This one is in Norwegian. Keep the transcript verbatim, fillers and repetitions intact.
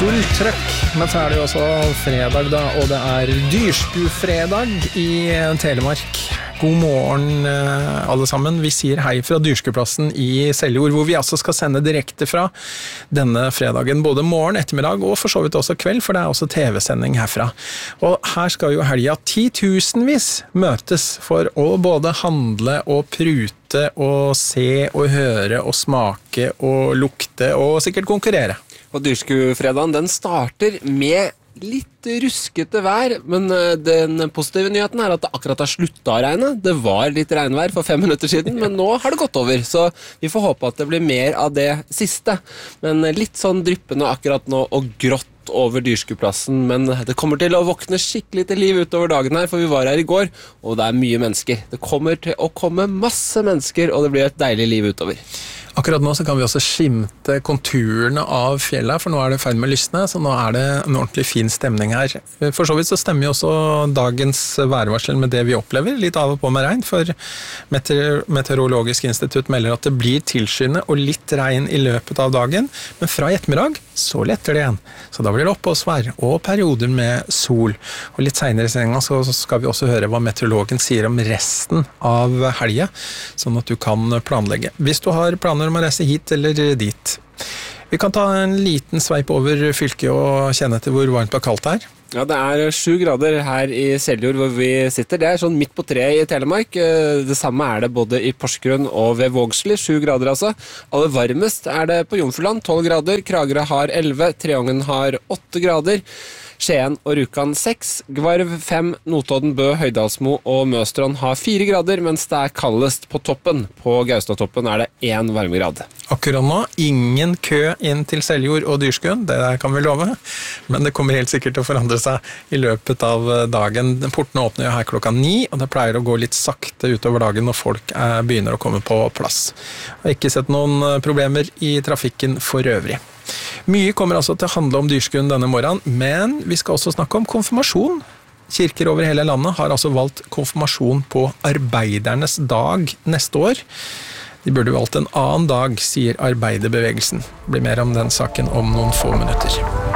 full trøkk, men så er det jo også fredag da, og det er Dyrskufredag i Telemark. God morgen alle sammen. Vi sier hei fra Dyrskuplassen i Seljord, hvor vi altså skal sende direkte fra denne fredagen, både morgen, ettermiddag og for så vidt også kveld, for det er også T V-sending herfra. Og her skal jo helga titusenvis møtes for å både handle og prute og se og høre og smake og lukte og sikkert konkurrere. Og Dyrskufredagen, den starter med litt ruskete vær, men den positive nyheten er at det akkurat har sluttet å regne. Det var litt regnvær for fem minutter siden, men nå har det gått over, så vi får håpe at det blir mer av det siste. Men litt sånn dryppende akkurat nå og grått over Dyrskuplassen, men det kommer til å våkne skikkelig til liv utover dagen her, for vi var her i går, og det er mye mennesker. Det kommer til å komme masse mennesker, og det blir et deilig liv utover. Akkurat nå så kan vi også skimte konturene av fjellet, for nå er det i ferd med å lysne, så nå er det en ordentlig fin stemning her. For så vidt så stemmer jo også dagens værvarsel med det vi opplever, litt av og på med regn, for Meteor- Meteorologisk institutt melder at det blir tilskyende og litt regn i løpet av dagen, men fra i ettermiddag så letter det igjen. Så da blir det oppholdsvær og perioder med sol. Og litt senere i sendingen så skal vi også høre hva meteorologen sier om resten av helga, sånn at du kan planlegge. Hvis du har planer om å reise hit eller dit. Vi kan ta en liten sveip over fylket og kjenne til hvor varmt og kaldt det er. Ja, det er sju grader her i Seljord hvor vi sitter. Det er sånn midt på treet i Telemark. Det samme er det både i Porsgrunn og ved Vågsli, sju grader altså. Aller varmest er det på Jomfruland, tolv grader. Kragerø har elleve, Treungen har åtte grader. Skien og Rjukan seks, Gvarv fem, Notodden, Bø, Høydalsmo og Møstrand har fire grader, mens det er kaldest på toppen. På Gaustatoppen er det én varmegrad. Akkurat nå, ingen kø inn til Seljord og Dyrskuen, det kan vi love, men det kommer helt sikkert til å forandre seg i løpet av dagen. Portene åpner jo her klokka ni, og det pleier å gå litt sakte utover dagen når folk er, begynner å komme på plass. Jeg har ikke sett noen problemer i trafikken for øvrig. Mye kommer altså til å handle om Dyrskuen denne morgenen, men vi skal også snakke om konfirmasjon. Kirker over hele landet har altså valgt konfirmasjon på arbeidernes dag neste år. De burde valgt en annen dag, sier arbeiderbevegelsen. Det blir mer om den saken om noen få minutter.